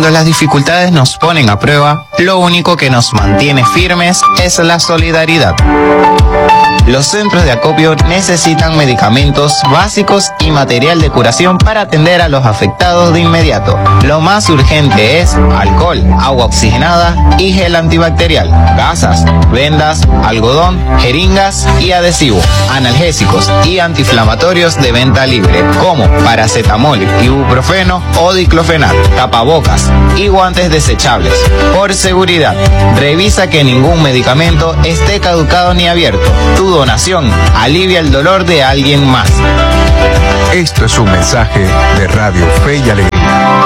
cuando las dificultades nos ponen a prueba, lo único que nos mantiene firmes es la solidaridad. Los centros de acopio necesitan medicamentos básicos y material de curación para atender a los afectados de inmediato. Lo más urgente es alcohol, agua oxigenada y gel antibacterial, gasas, vendas, algodón, jeringas y adhesivo, analgésicos y antiinflamatorios de venta libre, como paracetamol, ibuprofeno o diclofenac, tapabocas y guantes desechables. Por seguridad, revisa que ningún medicamento esté caducado ni abierto. Tu donación alivia el dolor de alguien más. Esto es un mensaje de Radio Fe y Alegría.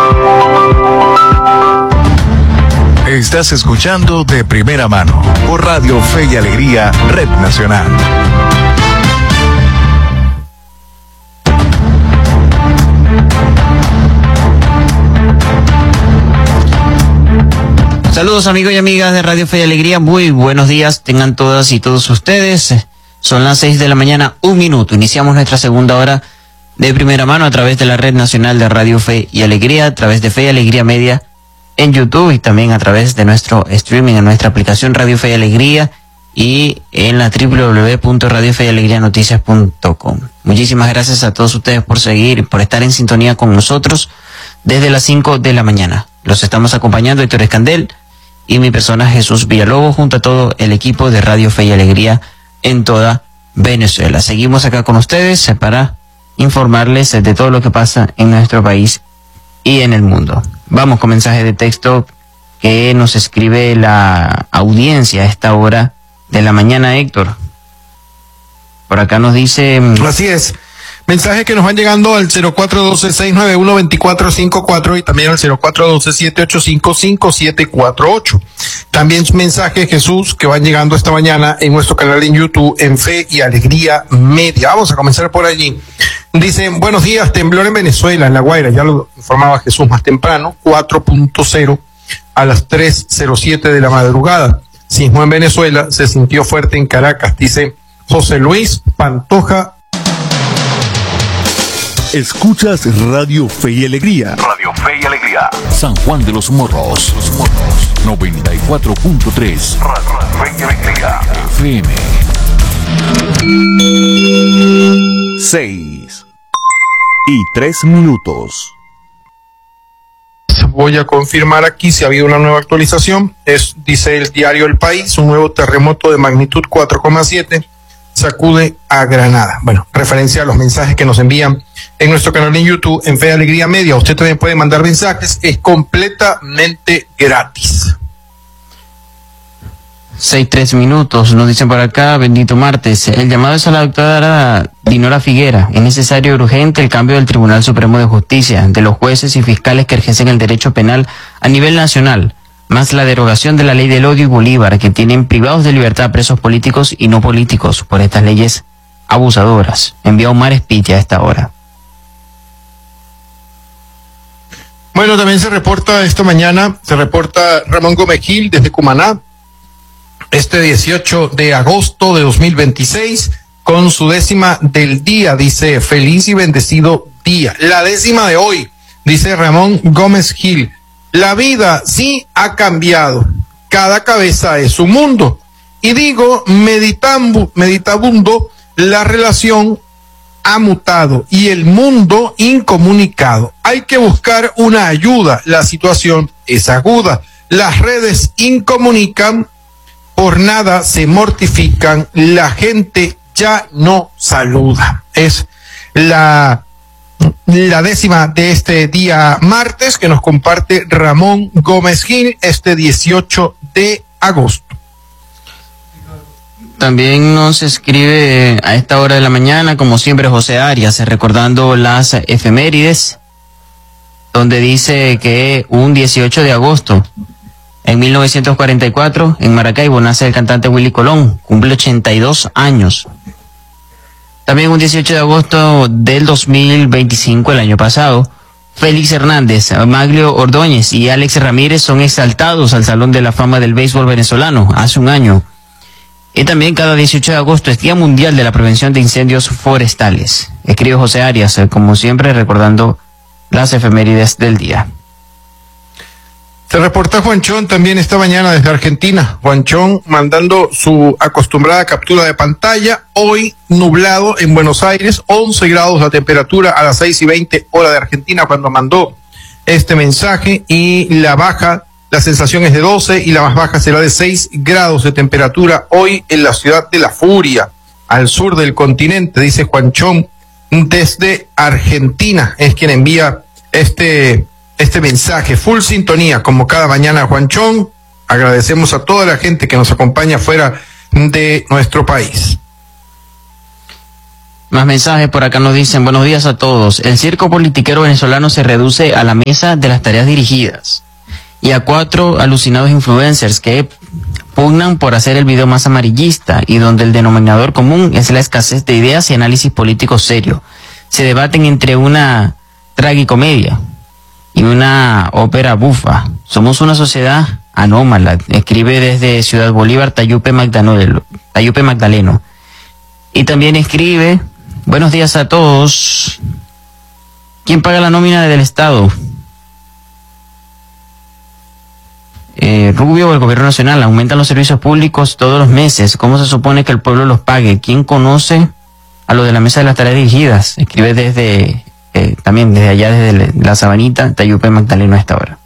Estás escuchando de primera mano por Radio Fe y Alegría, Red Nacional. Saludos amigos y amigas de Radio Fe y Alegría, muy buenos días, tengan todas y todos ustedes. Son las 6 de la mañana, 1 minuto. Iniciamos nuestra segunda hora de primera mano a través de la Red Nacional de Radio Fe y Alegría, a través de Fe y Alegría Media en YouTube y también a través de nuestro streaming en nuestra aplicación Radio Fe y Alegría y en la www.radiofeyalegrianoticias.com. Muchísimas gracias a todos ustedes por seguir, por estar en sintonía con nosotros desde las 5 de la mañana. Los estamos acompañando Héctor Escandel y mi persona Jesús Villalobos junto a todo el equipo de Radio Fe y Alegría en toda Venezuela. Seguimos acá con ustedes para informarles de todo lo que pasa en nuestro país y en el mundo. Vamos con mensaje de texto que nos escribe la audiencia a esta hora de la mañana, Héctor. Por acá nos dice... Así es. Mensajes que nos van llegando al 0412-691-2454 y también al 0412-785-5748. También mensajes, Jesús, que van llegando esta mañana en nuestro canal en YouTube, en Fe y Alegría Media. Vamos a comenzar por allí. Dicen, buenos días, temblor en Venezuela, en La Guaira, ya lo informaba Jesús más temprano, 4.0 a las 3:07 de la madrugada. Sismo en Venezuela, se sintió fuerte en Caracas, dice José Luis Pantoja. Escuchas Radio Fe y Alegría. Radio Fe y Alegría. San Juan de los Morros. 94.3. Radio Fe y Alegría. FM. 6:03. Voy a confirmar aquí si ha habido una nueva actualización. Dice el diario El País, un nuevo terremoto de magnitud 4,7 sacude a Granada. Bueno, referencia a los mensajes que nos envían en nuestro canal en YouTube, en Fe y Alegría Media. Usted también puede mandar mensajes, es completamente gratis. 6:03, nos dicen por acá, bendito martes. El llamado es a la doctora Dinora Figuera. Es necesario y urgente el cambio del Tribunal Supremo de Justicia, de los jueces y fiscales que ejercen el derecho penal a nivel nacional, más la derogación de la ley del odio y Bolívar, que tienen privados de libertad a presos políticos y no políticos por estas leyes abusadoras. Envía Omar Espitia a esta hora. Bueno, también se reporta esta mañana, Ramón Gómez Gil desde Cumaná, este 18 de agosto de 2026, con su 10ª del día, dice, feliz y bendecido día. La 10ª de hoy, dice Ramón Gómez Gil, la vida sí ha cambiado, cada cabeza es un mundo. Y digo, meditabundo, la relación ha mutado y el mundo incomunicado. Hay que buscar una ayuda, la situación es aguda. Las redes incomunican, por nada se mortifican, la gente ya no saluda. Es la 10ª de este día martes que nos comparte Ramón Gómez Gil este 18 de agosto. También nos escribe a esta hora de la mañana, como siempre, José Arias, recordando las efemérides, donde dice que un 18 de agosto, en 1944, en Maracaibo, nace el cantante Willy Colón, cumple 82 años. También un 18 de agosto del 2025, el año pasado, Félix Hernández, Maglio Ordóñez y Alex Ramírez son exaltados al Salón de la Fama del Béisbol venezolano hace un año. Y también cada 18 de agosto es Día Mundial de la Prevención de Incendios Forestales. Escribe José Arias, como siempre, recordando las efemérides del día. Se reporta Juanchón también esta mañana desde Argentina. Juanchón mandando su acostumbrada captura de pantalla. Hoy nublado en Buenos Aires, 11 grados la temperatura a las 6:20 hora de Argentina cuando mandó este mensaje, y la sensación es de 12 y la más baja será de 6 grados de temperatura hoy en la ciudad de La Furia, al sur del continente, dice Juanchón desde Argentina. Es quien envía este mensaje. Full sintonía, como cada mañana, Juanchón. Agradecemos a toda la gente que nos acompaña fuera de nuestro país. Más mensajes por acá nos dicen: buenos días a todos. El circo politiquero venezolano se reduce a la mesa de las tareas dirigidas y a 4 alucinados influencers que pugnan por hacer el video más amarillista y donde el denominador común es la escasez de ideas y análisis político serio. Se debaten entre una tragicomedia y una ópera bufa. Somos una sociedad anómala, escribe desde Ciudad Bolívar Tayupe Magdaleno. Y también escribe: buenos días a todos. ¿Quién paga la nómina del Estado? Rubio o el gobierno nacional. Aumentan los servicios públicos todos los meses. ¿Cómo se supone que el pueblo los pague? ¿Quién conoce a lo de la mesa de las tareas dirigidas? Escribe desde también desde allá, desde la Sabanita, Tayupe Magdaleno a esta hora.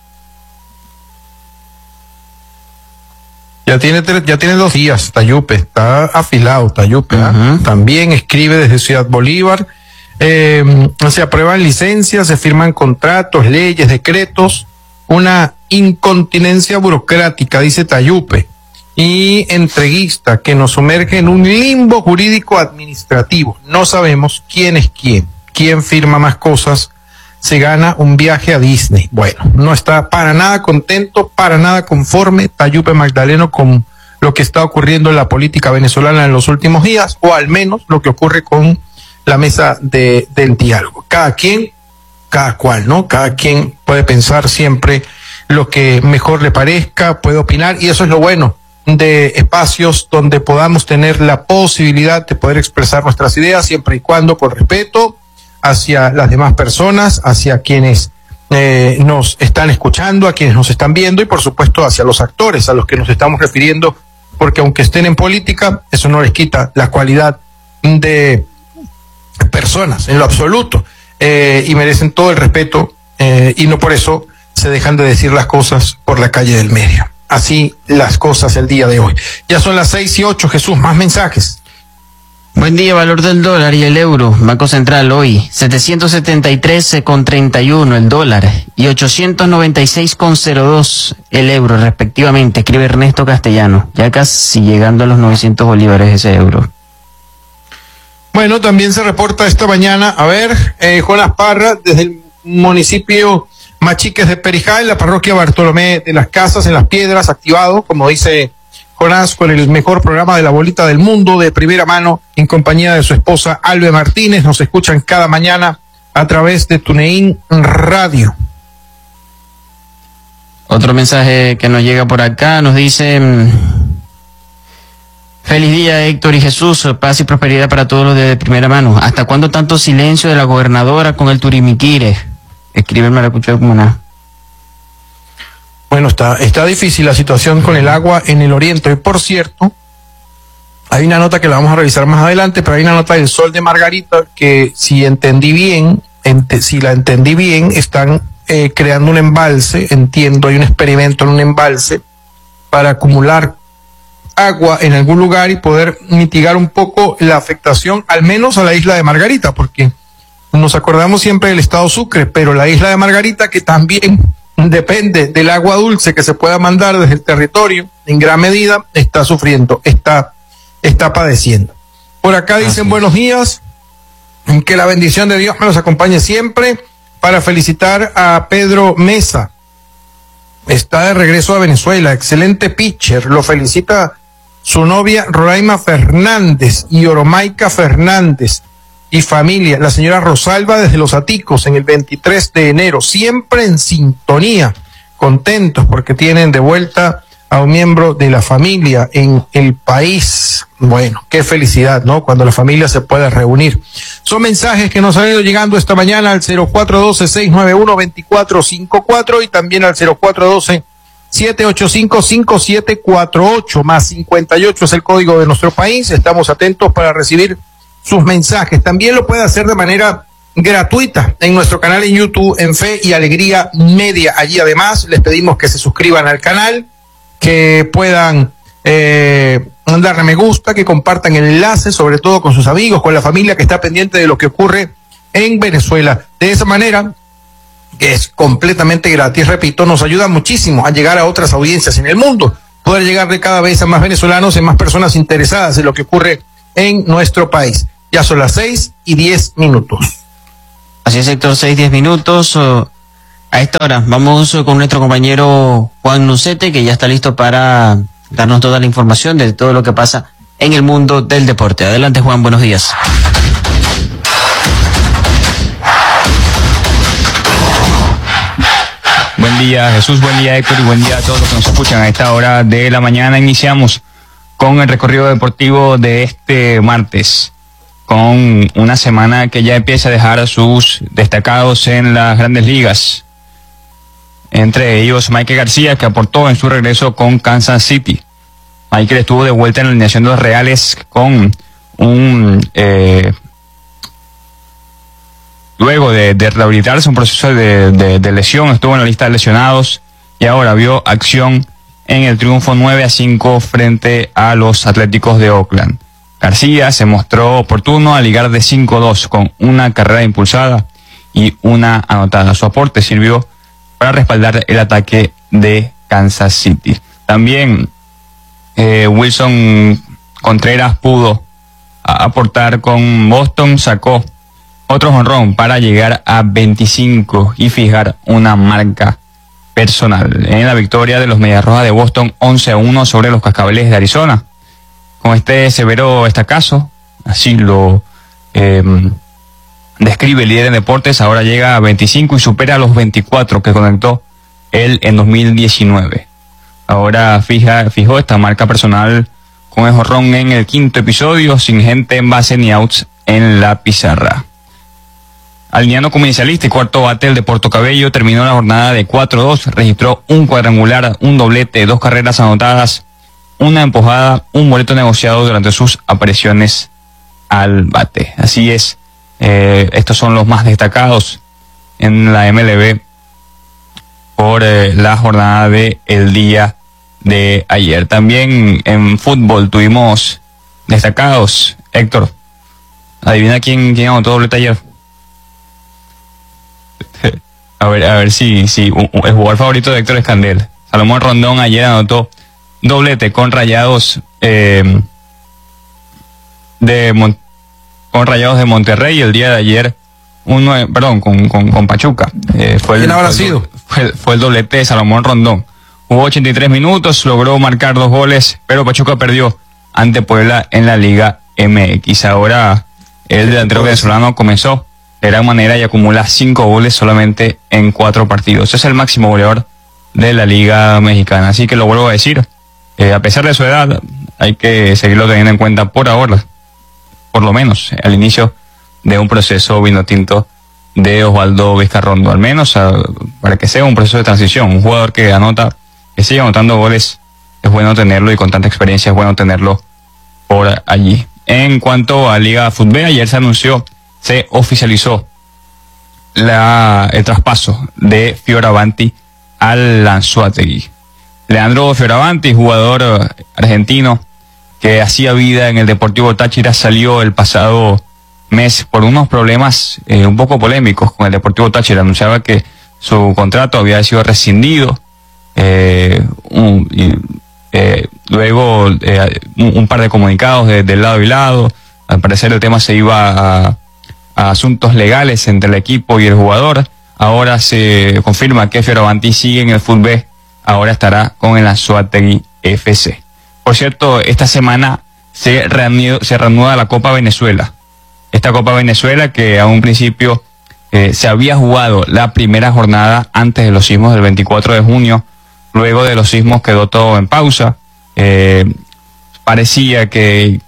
Ya tiene 2 días, Tayupe, está afilado, Tayupe. Uh-huh. También escribe desde Ciudad Bolívar. Se aprueban licencias, se firman contratos, leyes, decretos, una incontinencia burocrática, dice Tayupe, y entreguista que nos sumerge en un limbo jurídico administrativo. No sabemos quién es quién firma más cosas, se gana un viaje a Disney. Bueno, no está para nada contento, para nada conforme Tayupe Magdaleno con lo que está ocurriendo en la política venezolana en los últimos días, o al menos lo que ocurre con la mesa del diálogo. Cada cual, ¿no? Cada quien puede pensar siempre lo que mejor le parezca, puede opinar, y eso es lo bueno de espacios donde podamos tener la posibilidad de poder expresar nuestras ideas, siempre y cuando con respeto hacia las demás personas, hacia quienes nos están escuchando, a quienes nos están viendo, y por supuesto hacia los actores a los que nos estamos refiriendo, porque aunque estén en política, eso no les quita la cualidad de personas en lo absoluto, y merecen todo el respeto, y no por eso se dejan de decir las cosas por la calle del medio. Así las cosas el día de hoy. Ya son las 6:08, Jesús, más mensajes. Buen día. Valor del dólar y el euro. Banco Central hoy 773,31 el dólar y 896,02 el euro respectivamente, escribe Ernesto Castellano. Ya casi llegando a los 900 bolívares ese euro. Bueno, también se reporta esta mañana, Jonas Parra, desde el municipio Machiques de Perijá, en la parroquia Bartolomé de las Casas, en Las Piedras, activado, como dice Jonás, con el mejor programa de la bolita del mundo, de primera mano, en compañía de su esposa Albe Martínez. Nos escuchan cada mañana a través de TuneIn Radio. Otro mensaje que nos llega por acá, nos dice: feliz día, Héctor y Jesús, paz y prosperidad para todos los de primera mano. ¿Hasta cuándo tanto silencio de la gobernadora con el Turimiquire? Escribe el Maracucho de Cumaná. Bueno, está difícil la situación con el agua en el oriente. Y por cierto, hay una nota que la vamos a revisar más adelante, pero hay una nota del Sol de Margarita que, si la entendí bien, están creando un embalse, entiendo, hay un experimento en un embalse para acumular agua en algún lugar y poder mitigar un poco la afectación, al menos a la isla de Margarita, porque nos acordamos siempre del estado Sucre, pero la isla de Margarita, que también depende del agua dulce que se pueda mandar desde el territorio, en gran medida está sufriendo, está padeciendo. Por acá dicen: buenos días, que la bendición de Dios me los acompañe siempre, para felicitar a Pedro Mesa. Está de regreso a Venezuela, excelente pitcher, lo felicita su novia Roraima Fernández y Oromaica Fernández y familia, la señora Rosalba desde Los Aticos, en el 23 de enero, siempre en sintonía, contentos porque tienen de vuelta a un miembro de la familia en el país. Bueno, qué felicidad, ¿no? Cuando la familia se puede reunir. Son mensajes que nos han ido llegando esta mañana al 0412-691-2454 y también al 785-5748, más 58 es el código de nuestro país. Estamos atentos para recibir sus mensajes. También lo puede hacer de manera gratuita en nuestro canal en YouTube, en Fe y Alegría Media. Allí además les pedimos que se suscriban al canal, que puedan darle me gusta, que compartan el enlace, sobre todo con sus amigos, con la familia que está pendiente de lo que ocurre en Venezuela. De esa manera, que es completamente gratis, repito, nos ayuda muchísimo a llegar a otras audiencias en el mundo, poder llegarle cada vez a más venezolanos, a más personas interesadas en lo que ocurre en nuestro país. Ya son las 6:10. Así es, Héctor, 6:10. A esta hora vamos con nuestro compañero Juan Nucete, que ya está listo para darnos toda la información de todo lo que pasa en el mundo del deporte. Adelante, Juan, buenos días. Buen día, Jesús, buen día, Héctor, y buen día a todos los que nos escuchan a esta hora de la mañana. Iniciamos con el recorrido deportivo de este martes, con una semana que ya empieza a dejar a sus destacados en las grandes ligas. Entre ellos, Michael García, que aportó en su regreso con Kansas City. Michael estuvo de vuelta en la alineación de los Reales con luego de rehabilitarse, un proceso de lesión, estuvo en la lista de lesionados y ahora vio acción en el triunfo 9-5 frente a los Atléticos de Oakland. García se mostró oportuno al ligar de 5-2 con una carrera impulsada y una anotada. Su aporte sirvió para respaldar el ataque de Kansas City. También Wilson Contreras pudo aportar con Boston, sacó otro jonrón para llegar a 25 y fijar una marca personal en la victoria de los Medias Rojas de Boston 11-1 sobre los Cascabeles de Arizona. Con este severo estacazo, así lo describe el líder en deportes, ahora llega a 25 y supera los 24 que conectó él en 2019. Ahora fijó esta marca personal con el jonrón en el quinto episodio, sin gente en base ni outs en la pizarra. Alineando como inicialista y cuarto bate, el de Puerto Cabello terminó la jornada de 4-2, registró un cuadrangular, un doblete, 2 carreras anotadas, una empujada, un boleto negociado durante sus apariciones al bate. Así es, estos son los más destacados en la MLB por la jornada de el día de ayer. También en fútbol tuvimos destacados. Héctor, adivina quién anotó doblete ayer. A ver si el jugador favorito de Héctor es Candel. Salomón Rondón ayer anotó doblete con Rayados con Rayados de Monterrey. El día de ayer con Pachuca. ¿Quién habrá sido? Fue el doblete de Salomón Rondón. Jugó 83 minutos, logró marcar 2 goles, pero Pachuca perdió ante Puebla en la Liga MX. Ahora el delantero venezolano comenzó de gran manera y acumula 5 goles solamente en 4 partidos. Es el máximo goleador de la Liga Mexicana. Así que lo vuelvo a decir, a pesar de su edad, hay que seguirlo teniendo en cuenta por ahora, por lo menos al inicio de un proceso vinotinto de Osvaldo Vizcarrondo, al menos para que sea un proceso de transición. Un jugador que sigue anotando goles, es bueno tenerlo, y con tanta experiencia es bueno tenerlo por allí. En cuanto a Liga Fútbol, ayer se oficializó el traspaso de Fioravanti al Anzoátegui. Leandro Fioravanti, jugador argentino que hacía vida en el Deportivo Táchira, salió el pasado mes por unos problemas un poco polémicos con el Deportivo Táchira. Anunciaba que su contrato había sido rescindido. Luego un par de comunicados de lado y lado. Al parecer el tema se iba a asuntos legales entre el equipo y el jugador. Ahora se confirma que Fioravanti sigue en el fútbol, ahora estará con el Anzoátegui FC. Por cierto, esta semana se reanuda la Copa Venezuela. Esta Copa Venezuela que a un principio se había jugado la primera jornada antes de los sismos del 24 de junio. Luego de los sismos quedó todo en pausa. Parecía que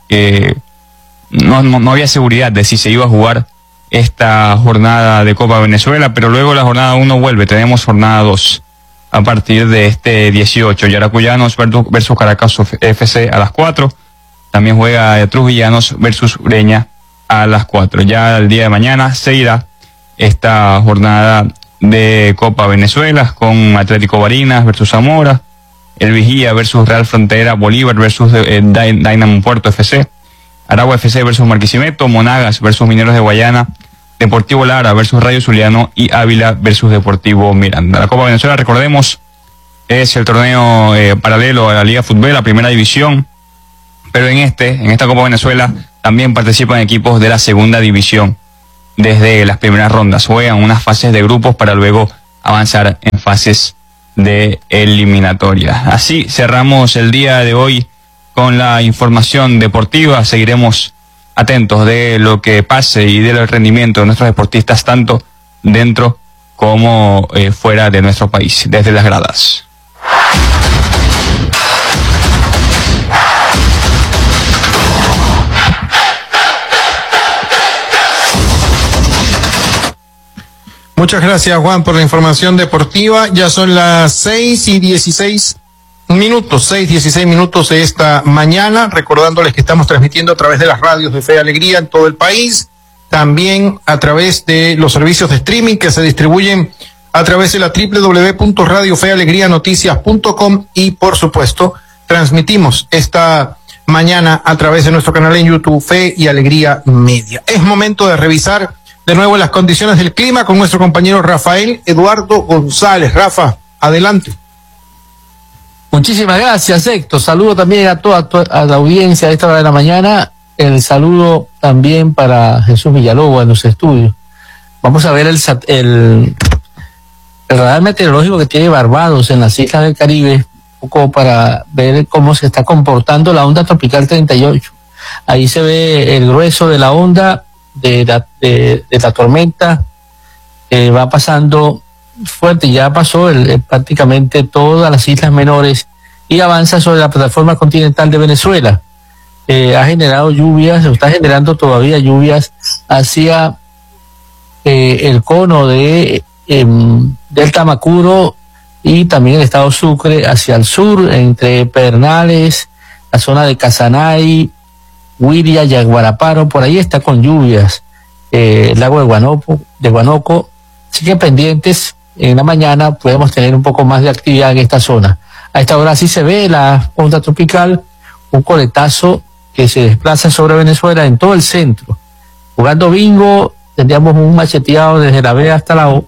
no había seguridad de si se iba a jugar esta jornada de Copa Venezuela, pero luego la jornada 1 vuelve. Tenemos jornada 2. a partir de este 18. Yaracuyanos versus Caracas FC a las 4. También juega Trujillanos versus Ureña a las 4. Ya el día de mañana se irá esta jornada de Copa Venezuela con Atlético Barinas versus Zamora, El Vigía versus Real Frontera, Bolívar versus Dynamo Puerto FC, Aragua FC versus Marquisimeto, Monagas versus Mineros de Guayana, Deportivo Lara versus Rayo Zuliano y Ávila versus Deportivo Miranda. La Copa Venezuela, recordemos, es el torneo paralelo a la Liga Fútbol, la primera división, pero en esta Copa Venezuela también participan equipos de la segunda división desde las primeras rondas. Juegan unas fases de grupos para luego avanzar en fases de eliminatoria. Así cerramos el día de hoy con la información deportiva. Seguiremos atentos de lo que pase y del rendimiento de nuestros deportistas, tanto dentro como fuera de nuestro país, desde las gradas. Muchas gracias, Juan, por la información deportiva. Ya son las 6:16 minutos de esta mañana, recordándoles que estamos transmitiendo a través de las radios de Fe y Alegría en todo el país, también a través de los servicios de streaming que se distribuyen a través de la www.radiofealegrianoticias.com y, por supuesto, transmitimos esta mañana a través de nuestro canal en YouTube, Fe y Alegría Media. Es momento de revisar de nuevo las condiciones del clima con nuestro compañero Rafael Eduardo González. Rafa, adelante. Muchísimas gracias, Héctor. Saludo también a toda la audiencia a esta hora de la mañana. El saludo también para Jesús Villalobos en los estudios. Vamos a ver el radar meteorológico que tiene Barbados en las islas del Caribe, un poco para ver cómo se está comportando la onda tropical 38. Ahí se ve el grueso de la onda de la tormenta, va pasando fuerte, ya pasó prácticamente todas las islas menores y avanza sobre la plataforma continental de Venezuela. Ha generado lluvias, está generando todavía lluvias hacia el cono de del Tamacuro y también el estado Sucre hacia el sur, entre Pernales, la zona de Casanay, Huiria, Yaguaraparo, por ahí está con lluvias, el lago de Guanoco, así que pendientes, en la mañana podemos tener un poco más de actividad en esta zona. A esta hora sí se ve la onda tropical, un coletazo que se desplaza sobre Venezuela en todo el centro. Jugando bingo, tendríamos un macheteado desde la B hasta la O,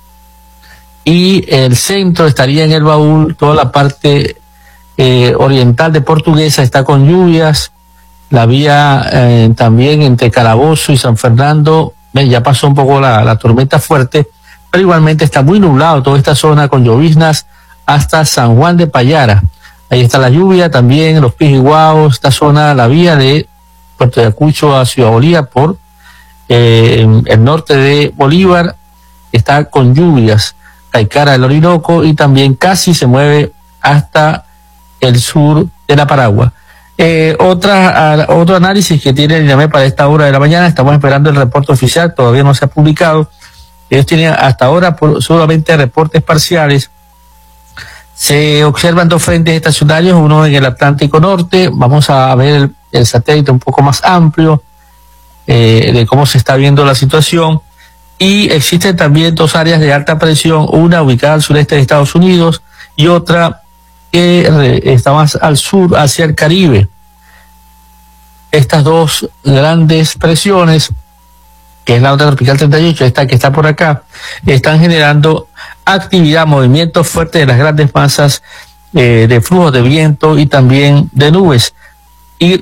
y el centro estaría en el Baúl, toda la parte oriental de Portuguesa está con lluvias. La vía también entre Calabozo y San Fernando, ya pasó un poco la tormenta fuerte, pero igualmente está muy nublado toda esta zona con lloviznas hasta San Juan de Payara. Ahí está la lluvia también, los Pijiguaos, esta zona, la vía de Puerto Ayacucho a Ciudad Bolívar por el norte de Bolívar está con lluvias. Caicara del Orinoco y también casi se mueve hasta el sur de la Paragua. Otro análisis que tiene el INAMED para esta hora de la mañana, estamos esperando el reporte oficial, todavía no se ha publicado. Ellos tienen hasta ahora solamente reportes parciales. Se observan dos frentes estacionarios, uno en el Atlántico Norte. Vamos a ver el satélite un poco más amplio de cómo se está viendo la situación. Y existen también dos áreas de alta presión, una ubicada al sureste de Estados Unidos y otra que está más al sur, hacia el Caribe. Estas dos grandes presiones, que es la onda tropical 38, esta que está por acá, están generando actividad, movimiento fuerte de las grandes masas de flujos de viento y también de nubes. Y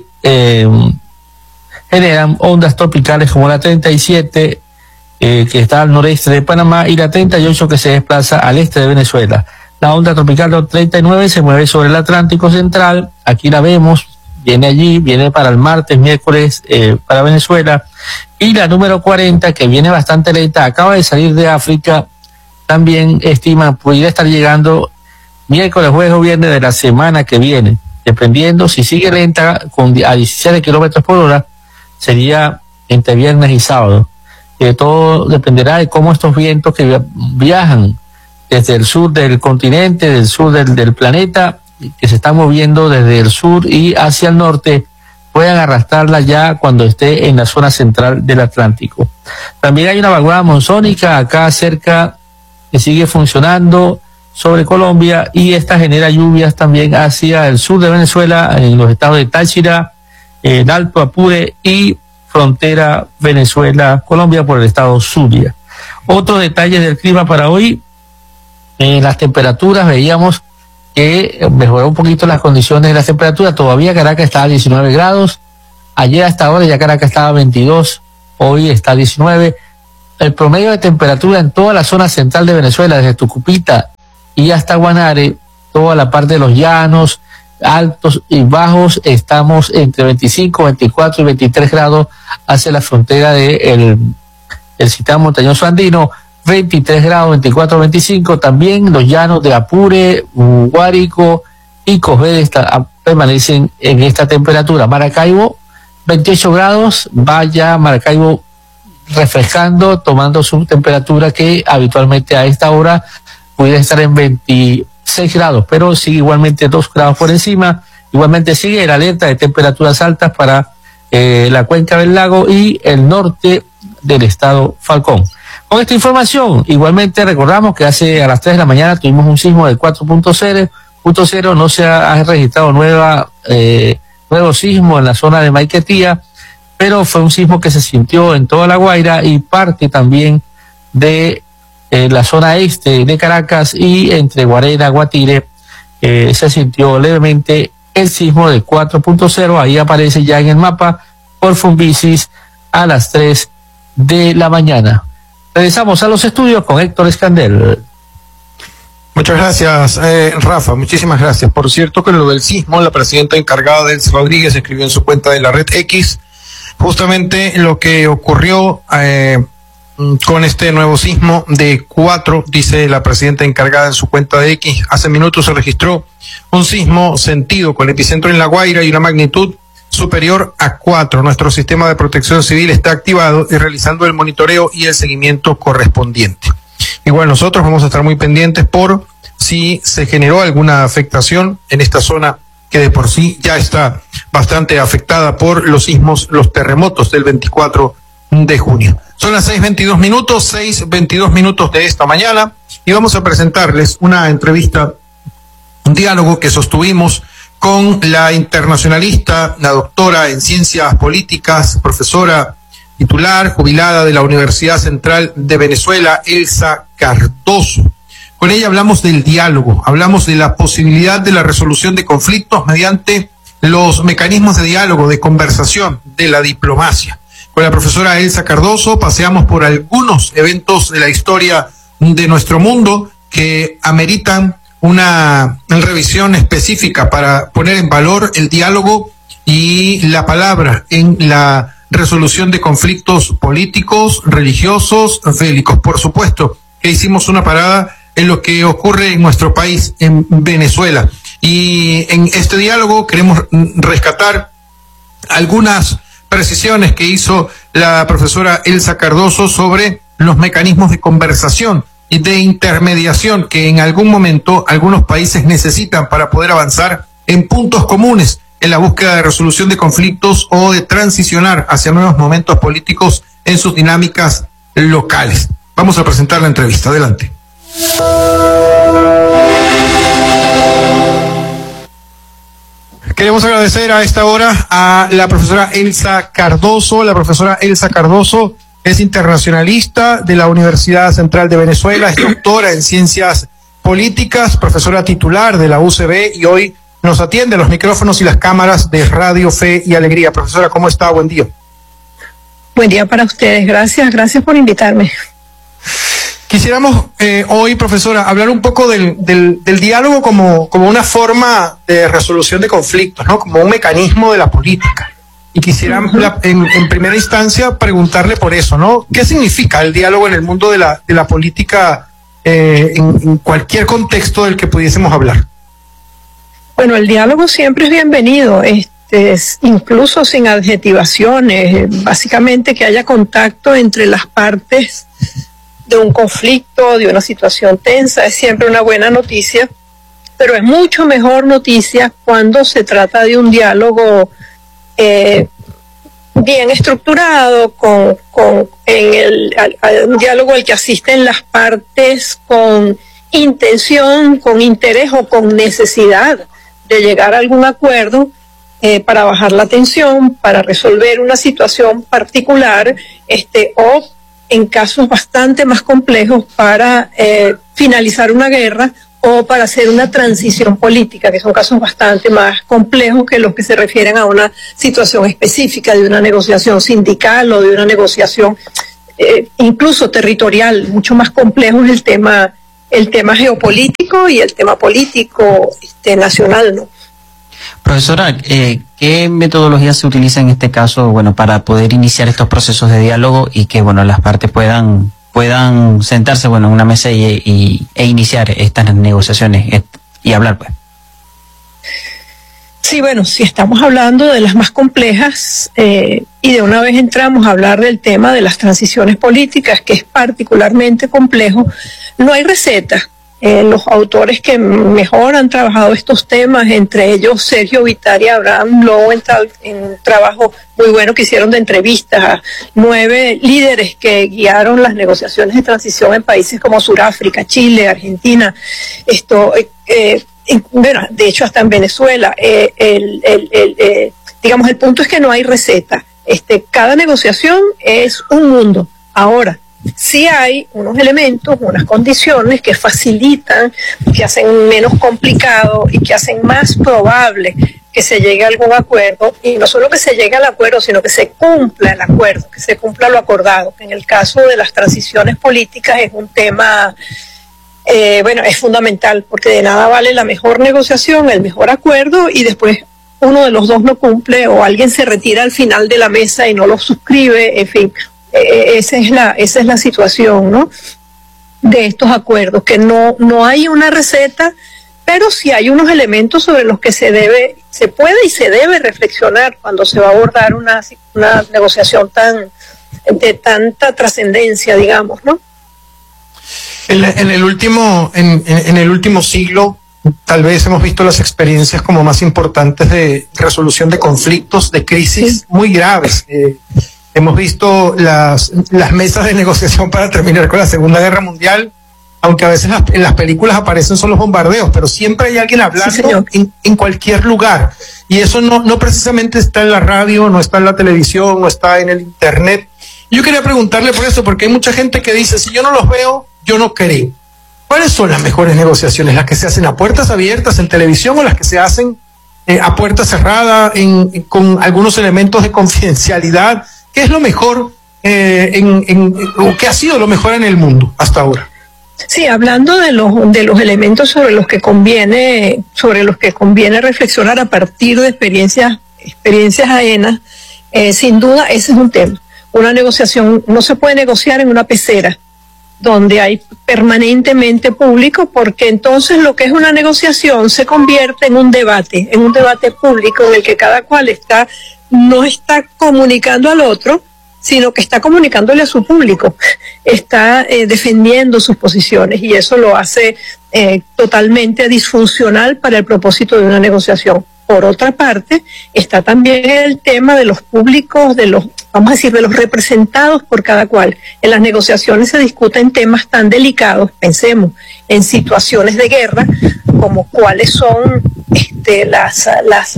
generan ondas tropicales como la 37, que está al noreste de Panamá, y la 38 que se desplaza al este de Venezuela. La onda tropical 39 se mueve sobre el Atlántico Central, aquí la vemos, viene para el martes, miércoles para Venezuela, y la número 40 que viene bastante lenta, acaba de salir de África, también estima pudiera estar llegando miércoles, jueves o viernes de la semana que viene, dependiendo si sigue lenta a 17 kilómetros por hora, sería entre viernes y sábado. Todo dependerá de cómo estos vientos que viajan desde el sur del continente, del sur del planeta, que se están moviendo desde el sur y hacia el norte, puedan arrastrarla ya cuando esté en la zona central del Atlántico. También hay una vaguada monzónica acá cerca que sigue funcionando sobre Colombia, y esta genera lluvias también hacia el sur de Venezuela, en los estados de Táchira, el Alto Apure y frontera Venezuela-Colombia por el estado Zulia. Otros detalles del clima para hoy: en las temperaturas veíamos que mejoró un poquito las condiciones de las temperaturas. Todavía Caracas está a 19 grados. Ayer hasta ahora ya Caracas estaba a 22. Hoy está a 19. El promedio de temperatura en toda la zona central de Venezuela, desde Tucupita y hasta Guanare, toda la parte de los llanos, altos y bajos, estamos entre 25, 24 y 23 grados hacia la frontera del sistema montañoso andino. 23 grados, 24, 25, también los llanos de Apure, Guárico y Cogede permanecen en esta temperatura. Maracaibo, 28 grados, vaya Maracaibo refrescando, tomando su temperatura que habitualmente a esta hora pudiera estar en 26 grados, pero sigue igualmente 2 grados por encima. Igualmente sigue el alerta de temperaturas altas para la cuenca del lago y el norte del estado Falcón. Con esta información, igualmente recordamos que a las 3 de la mañana tuvimos un sismo de 4.0, no se ha registrado nuevo sismo en la zona de Maiquetía, pero fue un sismo que se sintió en toda La Guaira y parte también de la zona este de Caracas, y entre Guarena, Guatire, se sintió levemente el sismo de 4.0, ahí aparece ya en el mapa por Fumbisis a las 3 de la mañana. Regresamos a los estudios con Héctor Escandel. Muchas gracias, Rafa, muchísimas gracias. Por cierto, que lo del sismo, la presidenta encargada, Delcy Rodríguez, escribió en su cuenta de la red X justamente lo que ocurrió con este nuevo sismo de 4, dice la presidenta encargada en su cuenta de X. Hace minutos se registró un sismo sentido con epicentro en La Guaira y una magnitud superior a 4. Nuestro sistema de protección civil está activado y realizando el monitoreo y el seguimiento correspondiente. Igual nosotros vamos a estar muy pendientes por si se generó alguna afectación en esta zona que de por sí ya está bastante afectada por los sismos, los terremotos del 24 de junio. Son las 6:22 minutos de esta mañana, y vamos a presentarles una entrevista, un diálogo que sostuvimos con la internacionalista, la doctora en ciencias políticas, profesora titular, jubilada de la Universidad Central de Venezuela, Elsa Cardoso. Con ella hablamos del diálogo, hablamos de la posibilidad de la resolución de conflictos mediante los mecanismos de diálogo, de conversación, de la diplomacia. Con la profesora Elsa Cardoso paseamos por algunos eventos de la historia de nuestro mundo que ameritan una revisión específica para poner en valor el diálogo y la palabra en la resolución de conflictos políticos, religiosos, bélicos. Por supuesto que hicimos una parada en lo que ocurre en nuestro país, en Venezuela. Y en este diálogo queremos rescatar algunas precisiones que hizo la profesora Elsa Cardoso sobre los mecanismos de conversación y de intermediación que en algún momento algunos países necesitan para poder avanzar en puntos comunes en la búsqueda de resolución de conflictos o de transicionar hacia nuevos momentos políticos en sus dinámicas locales. Vamos a presentar la entrevista. Adelante. Queremos agradecer a esta hora a la profesora Elsa Cardoso. La profesora Elsa Cardoso es internacionalista de la Universidad Central de Venezuela, es doctora en ciencias políticas, profesora titular de la UCB, y hoy nos atiende a los micrófonos y las cámaras de Radio Fe y Alegría. Profesora, ¿cómo está? Buen día. Buen día para ustedes. Gracias por invitarme. Quisiéramos hoy, profesora, hablar un poco del diálogo como una forma de resolución de conflictos, ¿no? Como un mecanismo de la política. Y quisiera en primera instancia preguntarle por eso, ¿no? ¿Qué significa el diálogo en el mundo de la política en cualquier contexto del que pudiésemos hablar? Bueno, el diálogo siempre es bienvenido, incluso sin adjetivaciones, básicamente que haya contacto entre las partes de un conflicto, de una situación tensa, es siempre una buena noticia, pero es mucho mejor noticia cuando se trata de un diálogo bien estructurado, un diálogo al que asisten las partes con intención, con interés o con necesidad de llegar a algún acuerdo para bajar la tensión, para resolver una situación particular, o en casos bastante más complejos para finalizar una guerra o para hacer una transición política, que son casos bastante más complejos que los que se refieren a una situación específica de una negociación sindical o de una negociación incluso territorial. Mucho más complejo es el tema geopolítico y el tema político nacional, ¿no? Profesora, ¿qué metodología se utiliza en este caso, bueno, para poder iniciar estos procesos de diálogo y que, bueno, las partes puedan sentarse, bueno, en una mesa e iniciar estas negociaciones y hablar, pues? Sí, bueno, si estamos hablando de las más complejas y de una vez entramos a hablar del tema de las transiciones políticas, que es particularmente complejo, no hay receta. Los autores que mejor han trabajado estos temas, entre ellos Sergio Vitari y Abraham Lowenthal, en un trabajo muy bueno que hicieron de entrevistas a 9 líderes que guiaron las negociaciones de transición en países como Sudáfrica, Chile, Argentina, bueno, de hecho hasta en Venezuela. Digamos, el punto es que no hay receta. Cada negociación es un mundo. Ahora, sí hay unos elementos, unas condiciones que facilitan, que hacen menos complicado y que hacen más probable que se llegue a algún acuerdo, y no solo que se llegue al acuerdo, sino que se cumpla el acuerdo, que se cumpla lo acordado, que en el caso de las transiciones políticas es un tema, bueno, es fundamental, porque de nada vale la mejor negociación, el mejor acuerdo, y después uno de los dos no cumple, o alguien se retira al final de la mesa y no lo suscribe, en fin. Esa es la situación, ¿no?, de estos acuerdos, que no hay una receta, pero sí hay unos elementos sobre los que se puede y se debe reflexionar cuando se va a abordar una negociación de tanta trascendencia, digamos, ¿no? En el último siglo, tal vez hemos visto las experiencias como más importantes de resolución de conflictos, de crisis muy graves. Hemos visto las mesas de negociación para terminar con la Segunda Guerra Mundial, aunque a veces en las películas aparecen solo los bombardeos, pero siempre hay alguien hablando en cualquier lugar. Y eso no precisamente está en la radio, no está en la televisión, no está en el internet. Yo quería preguntarle por eso, porque hay mucha gente que dice, si yo no los veo, yo no creo. ¿Cuáles son las mejores negociaciones? ¿Las que se hacen a puertas abiertas en televisión o las que se hacen a puerta cerrada con algunos elementos de confidencialidad? ¿Qué es lo mejor o qué ha sido lo mejor en el mundo hasta ahora? Sí, hablando de los elementos sobre los que conviene reflexionar a partir de experiencias ajenas, sin duda ese es un tema. Una negociación no se puede negociar en una pecera donde hay permanentemente público, porque entonces lo que es una negociación se convierte en un debate público en el que cada cual no está comunicando al otro, sino que está comunicándole a su público, está defendiendo sus posiciones, y eso lo hace totalmente disfuncional para el propósito de una negociación. Por otra parte, está también el tema de los públicos, vamos a decir, de los representados por cada cual. En las negociaciones se discuten temas tan delicados, pensemos en situaciones de guerra, como cuáles son las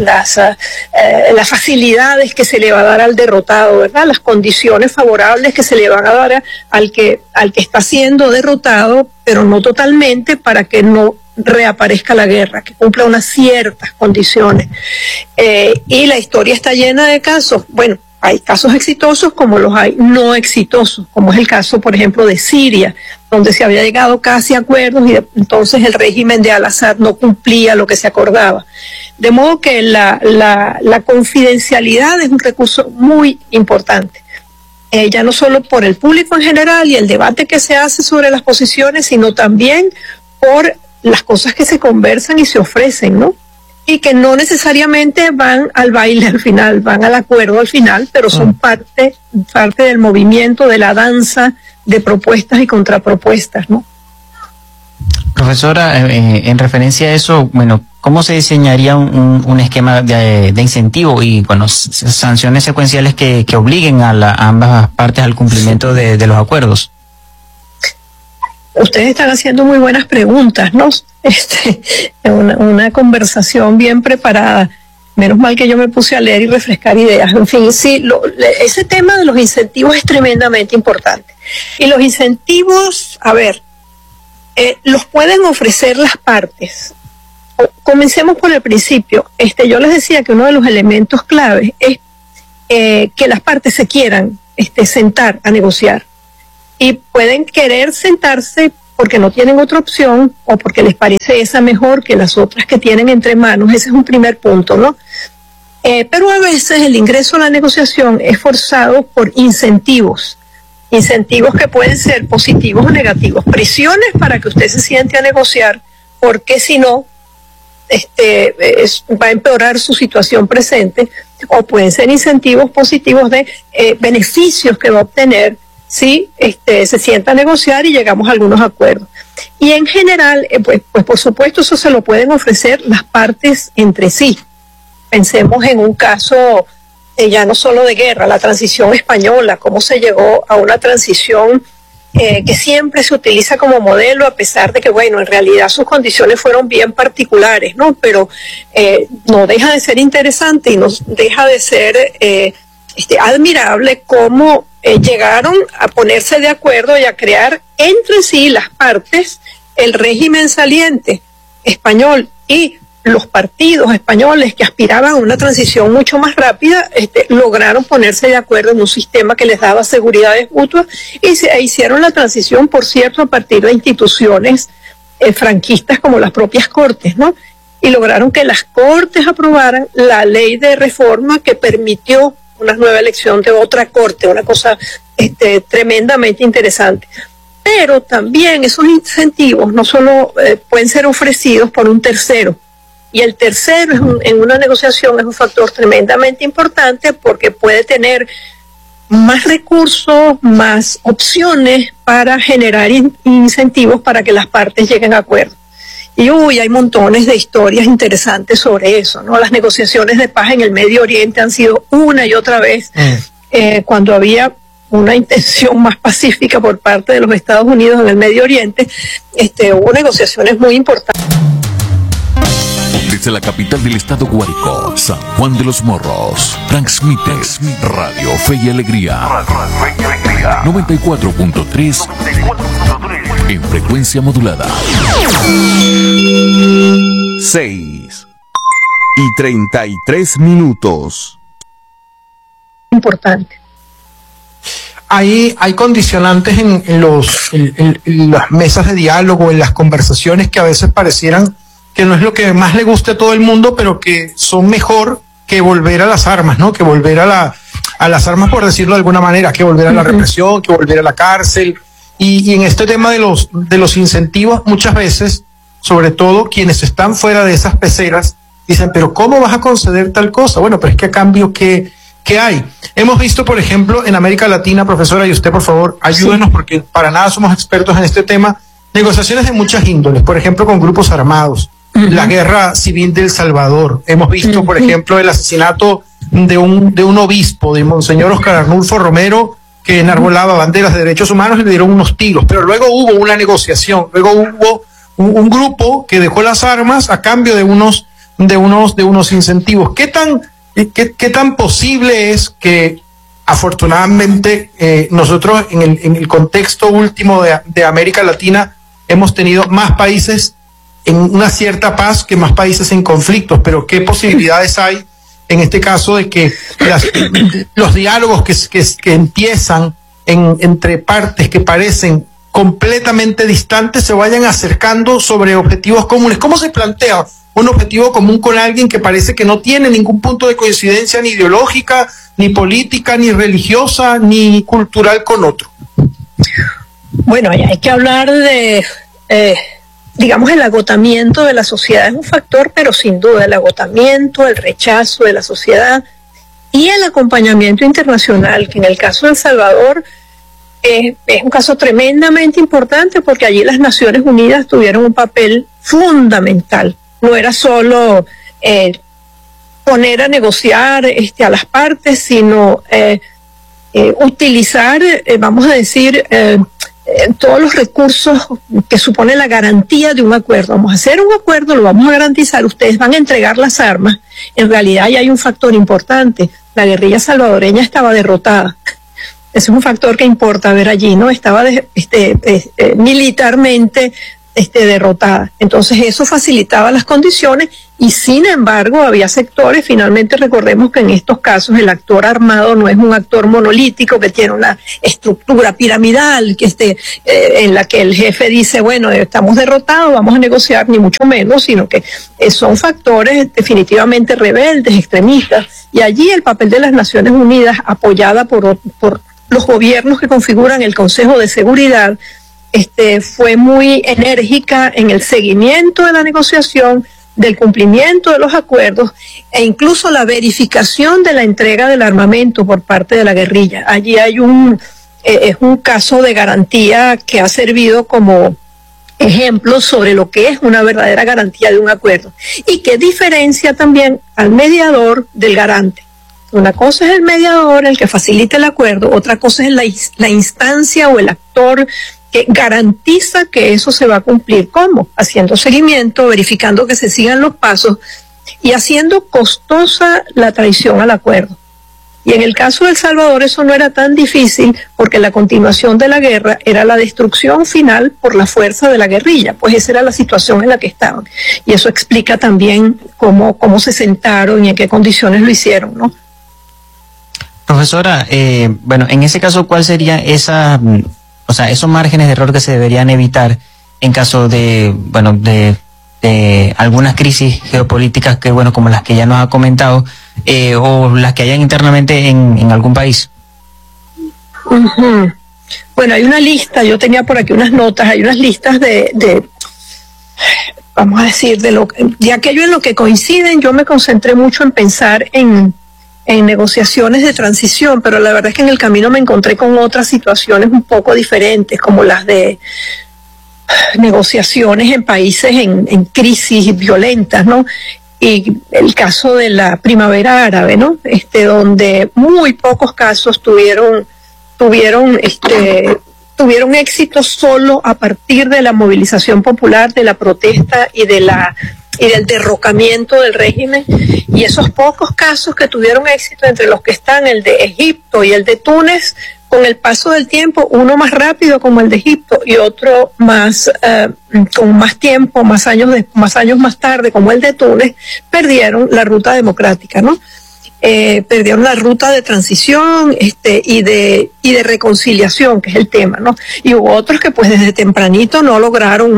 facilidades que se le va a dar al derrotado, ¿verdad? Las condiciones favorables que se le van a dar al que está siendo derrotado, pero no totalmente, para que no reaparezca la guerra, que cumpla unas ciertas condiciones. Y la historia está llena de casos. Bueno, hay casos exitosos como los hay no exitosos, como es el caso, por ejemplo, de Siria, donde se había llegado casi a acuerdos y entonces el régimen de Al-Assad no cumplía lo que se acordaba. De modo que la confidencialidad es un recurso muy importante. Ya no solo por el público en general y el debate que se hace sobre las posiciones, sino también por las cosas que se conversan y se ofrecen, ¿no? Y que no necesariamente van al baile al final, van al acuerdo al final, pero son parte del movimiento, de la danza de propuestas y contrapropuestas, ¿no? Profesora, en referencia a eso, bueno, ¿cómo se diseñaría un esquema de incentivo y, bueno, sanciones secuenciales que obliguen a ambas partes al cumplimiento de los acuerdos? Ustedes están haciendo muy buenas preguntas, ¿no? Una conversación bien preparada. Menos mal que yo me puse a leer y refrescar ideas. En fin, sí, ese tema de los incentivos es tremendamente importante. Y los incentivos, a ver, los pueden ofrecer las partes. Comencemos por el principio. Yo les decía que uno de los elementos claves es que las partes se quieran sentar a negociar. Y pueden querer sentarse porque no tienen otra opción o porque les parece esa mejor que las otras que tienen entre manos. Ese es un primer punto, ¿no? Pero a veces el ingreso a la negociación es forzado por incentivos que pueden ser positivos o negativos, presiones para que usted se siente a negociar, porque si no, va a empeorar su situación presente, o pueden ser incentivos positivos de beneficios que va a obtener si se sienta a negociar y llegamos a algunos acuerdos. Y en general, pues por supuesto eso se lo pueden ofrecer las partes entre sí. Pensemos en un caso ya no solo de guerra, la transición española, cómo se llegó a una transición que siempre se utiliza como modelo, a pesar de que, bueno, en realidad sus condiciones fueron bien particulares, ¿no? Pero no deja de ser interesante y no deja de ser admirable cómo llegaron a ponerse de acuerdo y a crear entre sí las partes, el régimen saliente español y los partidos españoles que aspiraban a una transición mucho más rápida, lograron ponerse de acuerdo en un sistema que les daba seguridades mutuas y hicieron la transición, por cierto, a partir de instituciones franquistas como las propias Cortes, ¿no? Y lograron que las Cortes aprobaran la ley de reforma que permitió una nueva elección de otra Corte, una cosa tremendamente interesante. Pero también esos incentivos no solo pueden ser ofrecidos por un tercero, y el tercero en una negociación es un factor tremendamente importante porque puede tener más recursos, más opciones para generar incentivos para que las partes lleguen a acuerdo. Y hay montones de historias interesantes sobre eso, ¿no? Las negociaciones de paz en el Medio Oriente han sido una y otra vez, cuando había una intención más pacífica por parte de los Estados Unidos en el Medio Oriente, hubo negociaciones muy importantes. Desde la capital del estado Guárico, San Juan de los Morros, transmite Radio Fe y Alegría 94.3 en frecuencia modulada. 6:33. Importante. Hay condicionantes en las mesas de diálogo, en las conversaciones que a veces parecieran que no es lo que más le guste a todo el mundo, pero que son mejor que volver a las armas, ¿no? Que volver a las armas, por decirlo de alguna manera, que volver a la represión, que volver a la cárcel. Y en este tema de los incentivos, muchas veces, sobre todo quienes están fuera de esas peceras, dicen, pero ¿cómo vas a conceder tal cosa? Bueno, pero es que a cambio, ¿qué hay? Hemos visto, por ejemplo, en América Latina, profesora, y usted, por favor, ayúdenos, porque para nada somos expertos en este tema, negociaciones de muchas índoles, por ejemplo, con grupos armados. La guerra civil del Salvador. Hemos visto, por ejemplo, el asesinato de un obispo, de Monseñor Oscar Arnulfo Romero, que enarbolaba banderas de derechos humanos y le dieron unos tiros. Pero luego hubo una negociación, luego hubo un grupo que dejó las armas a cambio de unos incentivos. ¿Qué tan posible es que, afortunadamente, nosotros en el contexto último de América Latina hemos tenido más países en una cierta paz que más países en conflictos, pero qué posibilidades hay en este caso de que los diálogos que empiezan entre partes que parecen completamente distantes se vayan acercando sobre objetivos comunes? ¿Cómo se plantea un objetivo común con alguien que parece que no tiene ningún punto de coincidencia ni ideológica, ni política, ni religiosa, ni cultural con otro? Bueno, hay que hablar de... digamos, el agotamiento de la sociedad es un factor, pero sin duda el agotamiento, el rechazo de la sociedad y el acompañamiento internacional, que en el caso de El Salvador es un caso tremendamente importante porque allí las Naciones Unidas tuvieron un papel fundamental. No era solo poner a negociar a las partes, sino utilizar, vamos a decir, todos los recursos que supone la garantía de un acuerdo. Vamos a hacer un acuerdo, lo vamos a garantizar, ustedes van a entregar las armas. En realidad ya hay un factor importante, la guerrilla salvadoreña estaba derrotada. Ese es un factor que importa ver allí, ¿no? Estaba militarmente derrotada. Entonces eso facilitaba las condiciones y sin embargo había sectores, finalmente recordemos que en estos casos el actor armado no es un actor monolítico que tiene una estructura piramidal en la que el jefe dice, bueno, estamos derrotados, vamos a negociar, ni mucho menos, sino que son factores definitivamente rebeldes, extremistas, y allí el papel de las Naciones Unidas, apoyada por los gobiernos que configuran el Consejo de Seguridad, fue muy enérgica en el seguimiento de la negociación, del cumplimiento de los acuerdos e incluso la verificación de la entrega del armamento por parte de la guerrilla. Allí hay es un caso de garantía que ha servido como ejemplo sobre lo que es una verdadera garantía de un acuerdo y que diferencia también al mediador del garante. Una cosa es el mediador, el que facilita el acuerdo, otra cosa es la instancia o el actor que garantiza que eso se va a cumplir. ¿Cómo? Haciendo seguimiento, verificando que se sigan los pasos y haciendo costosa la traición al acuerdo. Y en el caso de El Salvador eso no era tan difícil porque la continuación de la guerra era la destrucción final por la fuerza de la guerrilla, pues esa era la situación en la que estaban. Y eso explica también cómo se sentaron y en qué condiciones lo hicieron, ¿no? Profesora, bueno, en ese caso, ¿cuál sería esos márgenes de error que se deberían evitar en caso de algunas crisis geopolíticas que, bueno, como las que ya nos ha comentado, o las que hayan internamente en algún país? Uh-huh. Bueno, hay una lista, yo tenía por aquí unas notas, hay unas listas vamos a decir, de aquello en lo que coinciden. Yo me concentré mucho en pensar en negociaciones de transición, pero la verdad es que en el camino me encontré con otras situaciones un poco diferentes, como las de negociaciones en países en crisis violentas, ¿no? Y el caso de la primavera árabe, ¿no? Donde muy pocos casos tuvieron éxito solo a partir de la movilización popular, de la protesta y del derrocamiento del régimen, y esos pocos casos que tuvieron éxito, entre los que están el de Egipto y el de Túnez, con el paso del tiempo, uno más rápido como el de Egipto y otro más con más tiempo, más años más tarde como el de Túnez, perdieron la ruta democrática, ¿no? Perdieron la ruta de transición y de reconciliación, que es el tema, ¿no? Y hubo otros que pues desde tempranito no lograron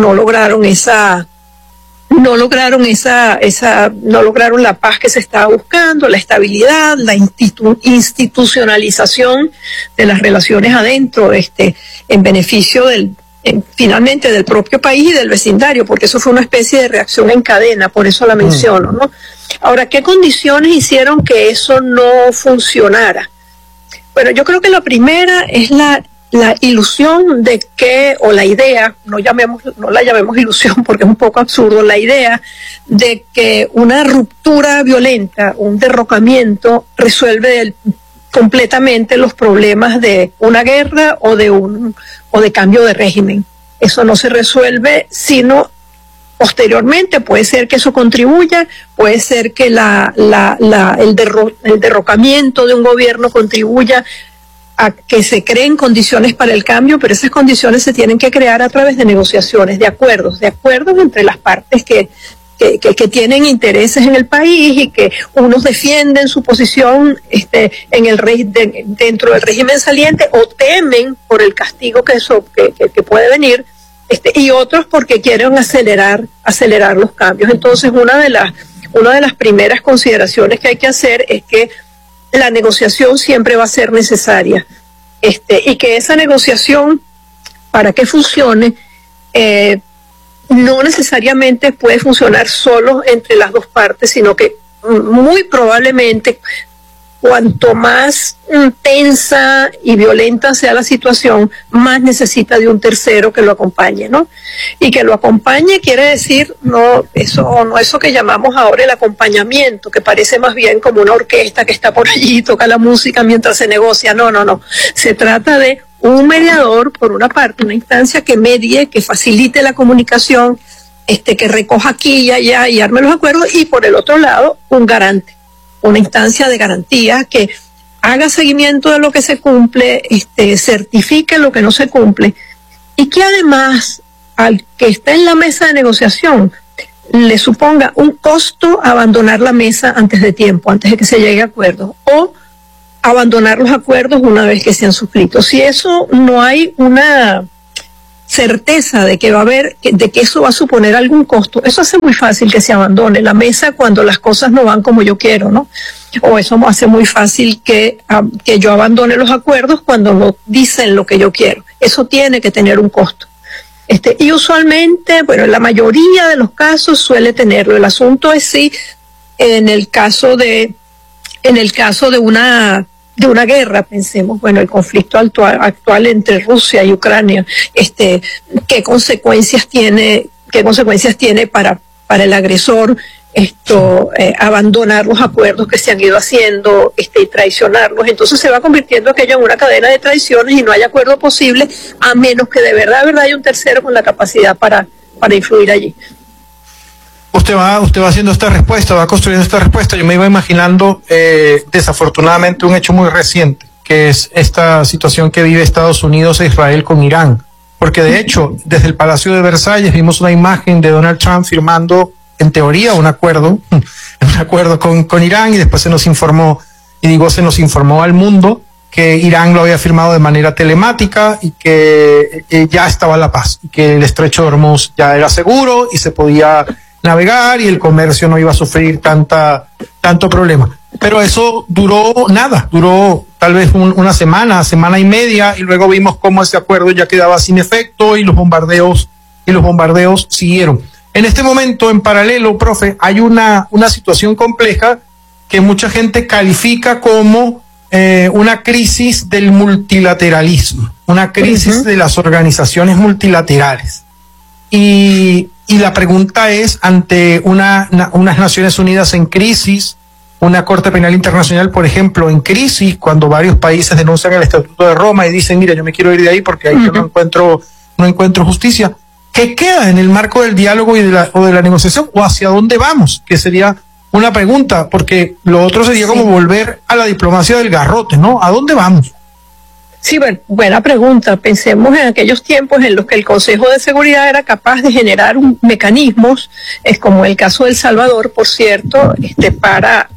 la paz que se estaba buscando, la estabilidad, la institucionalización de las relaciones adentro, en beneficio finalmente del propio país y del vecindario, porque eso fue una especie de reacción en cadena, por eso la menciono, ¿no? Ahora, ¿qué condiciones hicieron que eso no funcionara? Bueno, yo creo que la primera es la ilusión de que, o la idea, no la llamemos ilusión porque es un poco absurdo, la idea de que una ruptura violenta, un derrocamiento, resuelve completamente los problemas de una guerra o de cambio de régimen. Eso no se resuelve sino posteriormente. Puede ser que eso contribuya, puede ser que el derrocamiento de un gobierno contribuya a que se creen condiciones para el cambio, pero esas condiciones se tienen que crear a través de negociaciones, de acuerdos entre las partes que tienen intereses en el país y que unos defienden su posición dentro del régimen saliente o temen por el castigo que puede venir, y otros porque quieren acelerar los cambios. Entonces, una de las primeras consideraciones que hay que hacer es que la negociación siempre va a ser necesaria, y que esa negociación, para que funcione, no necesariamente puede funcionar solo entre las dos partes, sino que muy probablemente cuanto más tensa y violenta sea la situación, más necesita de un tercero que lo acompañe, ¿no? Y que lo acompañe quiere decir no eso que llamamos ahora el acompañamiento, que parece más bien como una orquesta que está por allí y toca la música mientras se negocia. No. Se trata de un mediador, por una parte, una instancia que medie, que facilite la comunicación, que recoja aquí y allá y arme los acuerdos, y por el otro lado, un garante, una instancia de garantía que haga seguimiento de lo que se cumple, certifique lo que no se cumple, y que además al que está en la mesa de negociación le suponga un costo abandonar la mesa antes de tiempo, antes de que se llegue a acuerdo, o abandonar los acuerdos una vez que se han suscrito. Si eso no hay una certeza de que va a haber, de que eso va a suponer algún costo, eso hace muy fácil que se abandone la mesa cuando las cosas no van como yo quiero, ¿no? O eso hace muy fácil que yo abandone los acuerdos cuando no dicen lo que yo quiero. Eso tiene que tener un costo. Y usualmente, bueno, en la mayoría de los casos suele tenerlo. El asunto es si en el caso de una guerra, pensemos, bueno, el conflicto actual entre Rusia y Ucrania, qué consecuencias tiene para el agresor abandonar los acuerdos que se han ido haciendo, y traicionarlos. Entonces se va convirtiendo aquello en una cadena de traiciones y no hay acuerdo posible a menos que de verdad haya un tercero con la capacidad para influir allí. Usted va haciendo esta respuesta, va construyendo esta respuesta. Yo me iba imaginando, desafortunadamente, un hecho muy reciente, que es esta situación que vive Estados Unidos e Israel con Irán. Porque de hecho, desde el Palacio de Versalles vimos una imagen de Donald Trump firmando, en teoría, un acuerdo con Irán, y después se nos informó al mundo que Irán lo había firmado de manera telemática y que ya estaba la paz, y que el estrecho de Hormuz ya era seguro y se podía navegar y el comercio no iba a sufrir tanto problema. Pero eso duró tal vez una semana y media, y luego vimos cómo ese acuerdo ya quedaba sin efecto y los bombardeos siguieron. En este momento, en paralelo, profe, hay una situación compleja que mucha gente califica como una crisis del multilateralismo, una crisis de las organizaciones multilaterales. Y la pregunta es, ante unas Naciones Unidas en crisis, una Corte Penal Internacional, por ejemplo, en crisis, cuando varios países denuncian el Estatuto de Roma y dicen, mira, yo me quiero ir de ahí porque ahí yo no encuentro justicia, ¿qué queda en el marco del diálogo o de la negociación? ¿O hacia dónde vamos? Que sería una pregunta, porque lo otro sería como volver a la diplomacia del garrote, ¿no? ¿A dónde vamos? Sí, buena pregunta. Pensemos en aquellos tiempos en los que el Consejo de Seguridad era capaz de generar mecanismos, como el caso de El Salvador, por cierto, para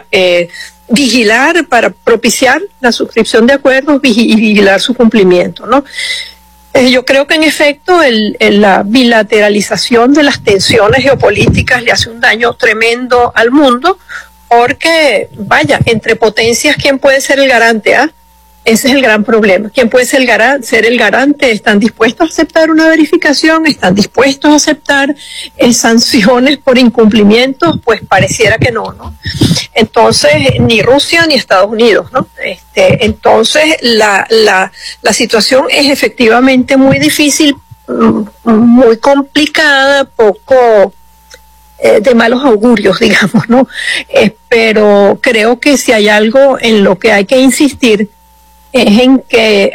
vigilar, para propiciar la suscripción de acuerdos y vigilar su cumplimiento, ¿no? Yo creo que en efecto la bilateralización de las tensiones geopolíticas le hace un daño tremendo al mundo, porque, entre potencias, ¿quién puede ser el garante? Ese es el gran problema. ¿Quién puede ser el garante? ¿Están dispuestos a aceptar una verificación? ¿Están dispuestos a aceptar sanciones por incumplimientos? Pues pareciera que no. Entonces, ni Rusia ni Estados Unidos, ¿no? Entonces, la situación es efectivamente muy difícil, muy complicada, poco de malos augurios, digamos, ¿no? Pero creo que si hay algo en lo que hay que insistir es en que,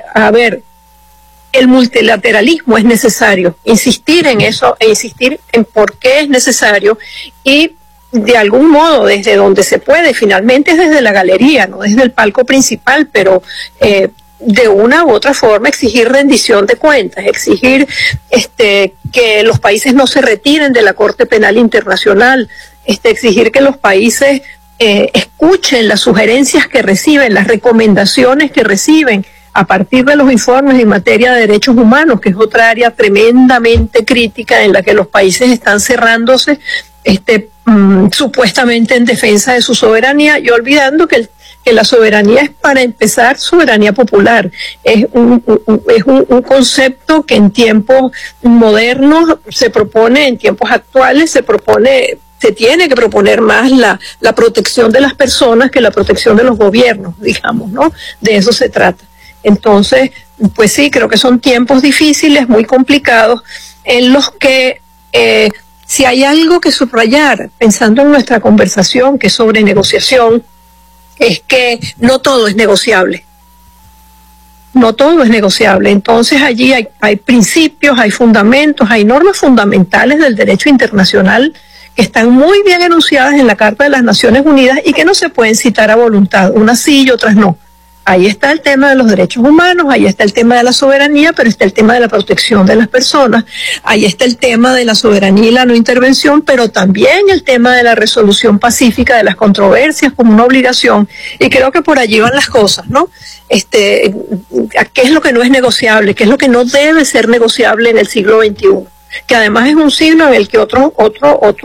el multilateralismo es necesario, insistir en eso e insistir en por qué es necesario, y de algún modo desde donde se puede, finalmente es desde la galería, no desde el palco principal, pero de una u otra forma exigir rendición de cuentas, exigir que los países no se retiren de la Corte Penal Internacional, exigir que los países escuchen las sugerencias que reciben, las recomendaciones que reciben a partir de los informes en materia de derechos humanos, que es otra área tremendamente crítica en la que los países están cerrándose supuestamente en defensa de su soberanía, y olvidando que la soberanía es, para empezar, soberanía popular. Es un concepto que en tiempos modernos se propone, en tiempos actuales se se tiene que proponer más la protección de las personas que la protección de los gobiernos, digamos, ¿no? De eso se trata. Entonces, pues sí, creo que son tiempos difíciles, muy complicados, en los que si hay algo que subrayar, pensando en nuestra conversación, que es sobre negociación, es que no todo es negociable. No todo es negociable. Entonces allí hay principios, hay fundamentos, hay normas fundamentales del derecho internacional que están muy bien enunciadas en la Carta de las Naciones Unidas y que no se pueden citar a voluntad, unas sí y otras no. Ahí está el tema de los derechos humanos, ahí está el tema de la soberanía, pero está el tema de la protección de las personas, ahí está el tema de la soberanía y la no intervención, pero también el tema de la resolución pacífica de las controversias como una obligación, y creo que por allí van las cosas, ¿no? ¿Qué es lo que no es negociable? ¿Qué es lo que no debe ser negociable en el siglo XXI? Que además es un siglo en el que otros